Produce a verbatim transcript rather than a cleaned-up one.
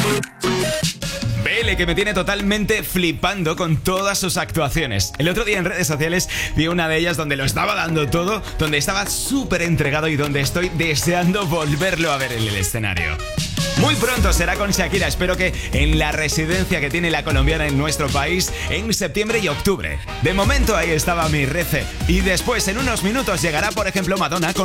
B L, que me tiene totalmente flipando con todas sus actuaciones. El otro día en redes sociales vi una de ellas donde lo estaba dando todo, donde estaba súper entregado y donde estoy deseando volverlo a ver en el escenario. Muy pronto será con Shakira, espero que en la residencia que tiene la colombiana en nuestro país en septiembre y octubre. De momento ahí estaba mi rece. Y después, en unos minutos, llegará por ejemplo Madonna con